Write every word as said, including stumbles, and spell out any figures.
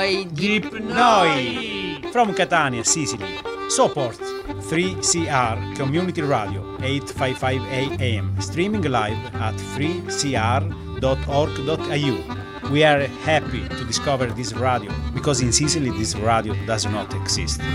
Deep Noi from Catania, Sicily. Support three C R Community Radio eight fifty-five A M, streaming live at three c r dot org dot a u. We are happy to discover this radio because in Sicily this radio does not exist.